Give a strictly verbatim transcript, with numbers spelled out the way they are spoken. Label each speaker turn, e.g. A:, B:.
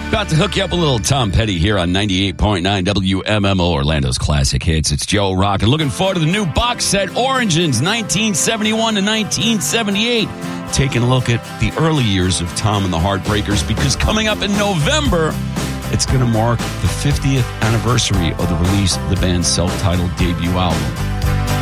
A: About to hook you up a little Tom Petty here on ninety-eight point nine W M M O, Orlando's classic hits. It's Joe Rock. And looking forward to the new box set, Origins, nineteen seventy-one to nineteen seventy-eight. Taking a look at the early years of Tom and the Heartbreakers, because coming up in November, it's going to mark the fiftieth anniversary of the release of the band's self-titled debut album.